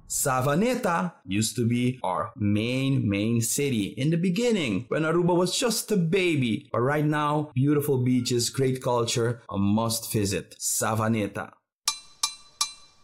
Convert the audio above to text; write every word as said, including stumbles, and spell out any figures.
Savaneta used to be our main, main city in the beginning when Aruba was just a baby. But right now, beautiful beaches, great culture, a must visit. Savaneta.